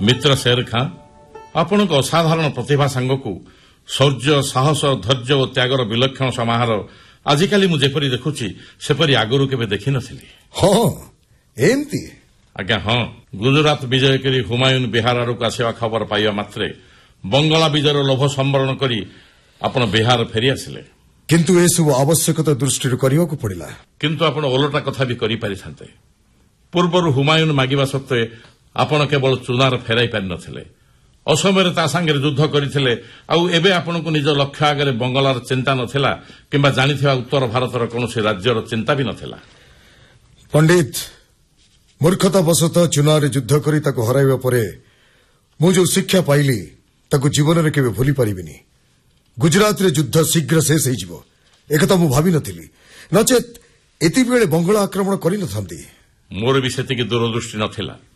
ମିତ୍ର ଶେର ଖାଁ, ଆପଣଙ୍କ ଅସାଧାରଣ ପ୍ରତିଭା ସାଙ୍ଗକୁ ଶୌର୍ଯ୍ୟ, ସାହସ, ଧୈର୍ଯ୍ୟ ଓ ତ୍ୟାଗର ବିଲକ୍ଷଣ ସମାହାର ଆଜିକାଲି ମୁଁ ଯେପରି ଦେଖୁଛି ସେପରି ଆଗରୁ କେବେ ଦେଖିନଥିଲି। ହଁ, ଏମିତି? ଆଜ୍ଞା ହଁ। ଗୁଜରାଟ ବିଜୟ କରି ହୁମାୟୁନ୍ ବିହାର ଆଡ଼କୁ ଆସିବା ଖବର ପାଇବା ମାତ୍ରେ ବଙ୍ଗଳା ବିଜୟର ଲୋଭ ସମ୍ବରଣ କରି ଆପଣ ବିହାର ଫେରିଆସିଲେ। କିନ୍ତୁ ଏସବୁ ଆବଶ୍ୟକତା ଦୃଷ୍ଟିରୁ କରିବାକୁ ପଡ଼ିଲା। କିନ୍ତୁ ଆପଣ ଓଲଟା କଥା ବି କରିପାରିଥାନ୍ତେ। ପୂର୍ବରୁ ହୁମାୟୁନ୍ ମାଗିବା ସତ୍ତ୍ୱେ ଆପଣ କେବଳ ଚୁନାର ଫେରାଇ ପାରିନଥିଲେ, ଅସମୟରେ ତା ସାଙ୍ଗରେ ଯୁଦ୍ଧ କରିଥିଲେ। ଆଉ ଏବେ ଆପଣଙ୍କୁ ନିଜ ଲକ୍ଷ୍ୟ ଆଗରେ ବଙ୍ଗଳାର ଚିନ୍ତା ନଥିଲା କିମ୍ବା ଜାଣିଥିବା ଉତ୍ତର ଭାରତର କୌଣସି ରାଜ୍ୟର ଚିନ୍ତା ବି ନଥିଲା। ପଣ୍ଡିତ, ମୂର୍ଖତା ବଶତଃ ଚୁନାରେ ଯୁଦ୍ଧ କରି ତାକୁ ହରାଇବା ପରେ ମୁଁ ଯେଉଁ ଶିକ୍ଷା ପାଇଲି ତାକୁ ଜୀବନରେ କେବେ ଭୁଲି ପାରିବିନି। ଗୁଜରାଟରେ ଯୁଦ୍ଧ ଶୀଘ୍ର ଶେଷ ହୋଇଯିବ ଏକଥା ମୁଁ ଭାବିନଥିଲି, ନଚେତ୍ ଏତେବେଳେ ବଙ୍ଗଳା ଆକ୍ରମଣ କରିନଥାନ୍ତି। ମୋର ବି ସେତିକି ଦୂରଦୃଷ୍ଟି ନଥିଲା।